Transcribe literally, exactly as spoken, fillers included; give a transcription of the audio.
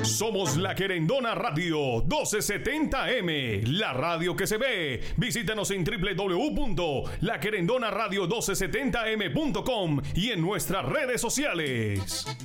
Somos La Querendona Radio doce setenta M, la radio que se ve. Visítanos en doble u doble u doble u punto la querendona radio doce setenta m punto com y en nuestras redes sociales.